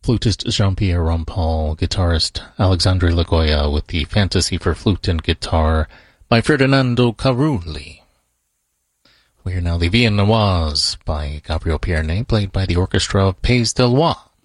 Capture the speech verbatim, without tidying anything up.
flutist Jean-Pierre Rampal, guitarist Alexandre Lagoya, with the Fantasy for Flute and Guitar by Ferdinando Carulli. We hear now the Viennoise by Gabriel Pierné, played by the orchestra of Pays de Loire.